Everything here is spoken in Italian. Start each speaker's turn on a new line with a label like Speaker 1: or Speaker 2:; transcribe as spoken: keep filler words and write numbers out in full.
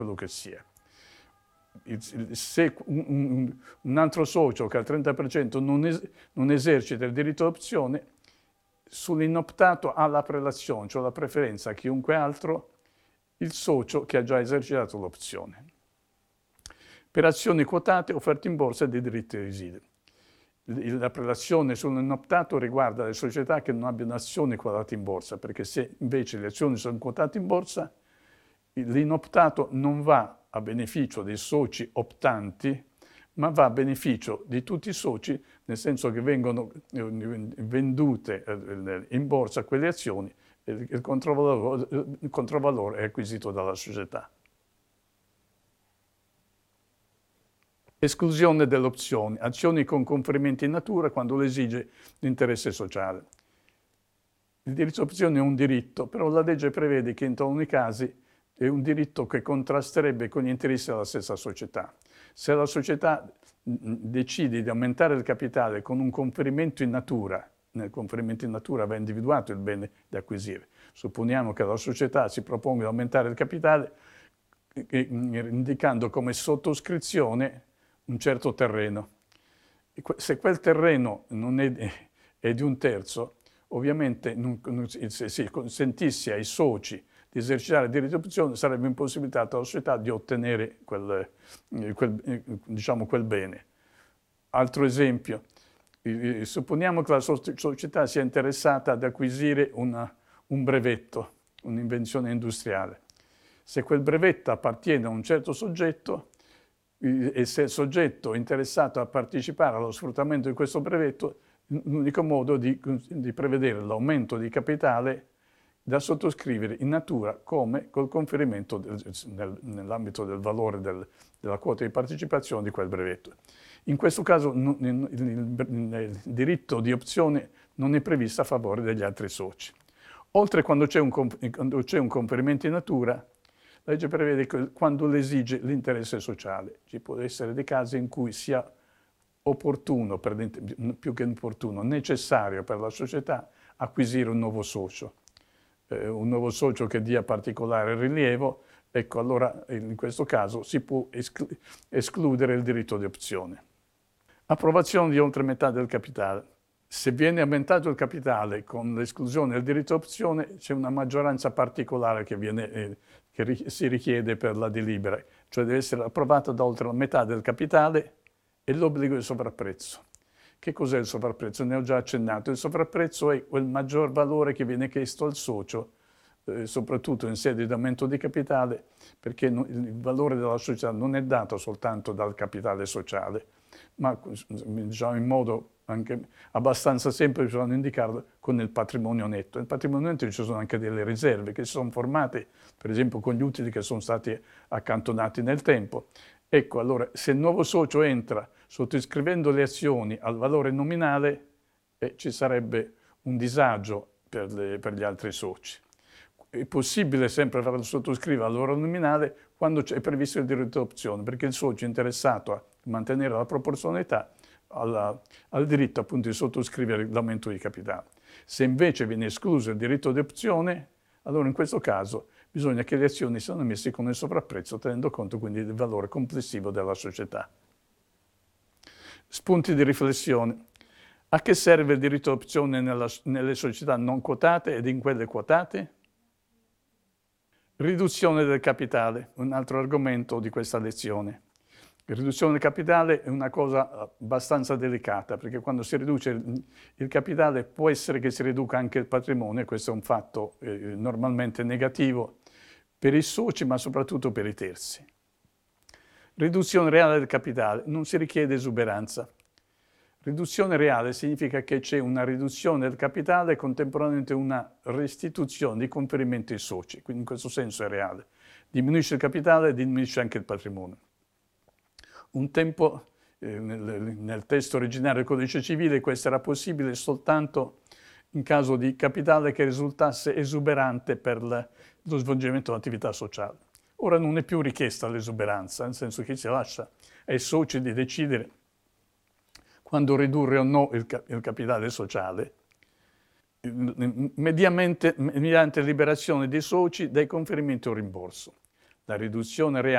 Speaker 1: quello che sia. Se un, un altro socio che al trenta per cento non, es, non esercita il diritto d'opzione, sull'inoptato ha la prelazione, cioè la preferenza a chiunque altro, il socio che ha già esercitato l'opzione. Per azioni quotate offerte in borsa dei diritti residui. La prelazione sull'inoptato riguarda le società che non abbiano azioni quotate in borsa, perché se invece le azioni sono quotate in borsa, l'inoptato non va a beneficio dei soci optanti, ma va a beneficio di tutti i soci, nel senso che vengono vendute in borsa quelle azioni e il controvalore, il controvalore è acquisito dalla società. Esclusione delle opzioni, azioni con conferimenti in natura quando lo esige l'interesse sociale. Il diritto d'opzione è un diritto, però la legge prevede che in taluni casi è un diritto che contrasterebbe con gli interessi della stessa società. Se la società decide di aumentare il capitale con un conferimento in natura, nel conferimento in natura va individuato il bene da acquisire. Supponiamo che la società si proponga di aumentare il capitale indicando come sottoscrizione un certo terreno. Se quel terreno non è, è di un terzo, ovviamente non, se si consentisse ai soci di esercitare il diritto di opzione sarebbe impossibilitata alla società di ottenere quel, quel, diciamo, quel bene. Altro esempio, supponiamo che la società sia interessata ad acquisire una, un brevetto, un'invenzione industriale. Se quel brevetto appartiene a un certo soggetto, e se il soggetto è interessato a partecipare allo sfruttamento di questo brevetto, l'unico modo di, di prevedere l'aumento di capitale da sottoscrivere in natura come col conferimento del, nel, nell'ambito del valore del, della quota di partecipazione di quel brevetto. In questo caso il, il, il, il diritto di opzione non è previsto a favore degli altri soci. Oltre quando c'è un, quando c'è un conferimento in natura, la legge prevede che quando l'esige l'interesse sociale, ci può essere dei casi in cui sia opportuno, per, più che opportuno, necessario per la società acquisire un nuovo socio, eh, un nuovo socio che dia particolare rilievo, ecco allora in questo caso si può esclu escludere il diritto di opzione. Approvazione di oltre metà del capitale. Se viene aumentato il capitale con l'esclusione del diritto di opzione, c'è una maggioranza particolare che, viene, eh, che ri si richiede per la delibera, cioè deve essere approvata da oltre la metà del capitale e l'obbligo di sovrapprezzo. Che cos'è il sovrapprezzo? Ne ho già accennato. Il sovrapprezzo è quel maggior valore che viene chiesto al socio, eh, soprattutto in sede di aumento di capitale, perché no, il valore della società non è dato soltanto dal capitale sociale, ma diciamo in modo anche abbastanza semplice vanno indicarlo con il patrimonio netto. Nel patrimonio netto ci sono anche delle riserve che si sono formate, per esempio con gli utili che sono stati accantonati nel tempo. Ecco, allora, se il nuovo socio entra sottoscrivendo le azioni al valore nominale, eh, ci sarebbe un disagio per, le, per gli altri soci. È possibile sempre farlo sottoscrivere al valore nominale quando è previsto il diritto d'opzione, perché il socio è interessato a mantenere la proporzionalità alla, al diritto appunto di sottoscrivere l'aumento di capitale. Se invece viene escluso il diritto di opzione, allora in questo caso bisogna che le azioni siano emesse con il sovrapprezzo, tenendo conto quindi del valore complessivo della società. Spunti di riflessione. A che serve il diritto d'opzione nelle società non quotate ed in quelle quotate? Riduzione del capitale, un altro argomento di questa lezione. La riduzione del capitale è una cosa abbastanza delicata, perché quando si riduce il, il capitale può essere che si riduca anche il patrimonio, e questo è un fatto eh, normalmente negativo per i soci, ma soprattutto per i terzi. Riduzione reale del capitale, non si richiede esuberanza. Riduzione reale significa che c'è una riduzione del capitale e contemporaneamente una restituzione di conferimento ai soci, quindi in questo senso è reale. Diminuisce il capitale e diminuisce anche il patrimonio. Un tempo, eh, nel, nel testo originario del Codice Civile, questo era possibile soltanto in caso di capitale che risultasse esuberante per la, lo svolgimento dell'attività sociale. Ora non è più richiesta l'esuberanza, nel senso che si lascia ai soci di decidere quando ridurre o no il, il capitale sociale, mediamente, mediante liberazione dei soci dai conferimenti o rimborso. la riduzione reale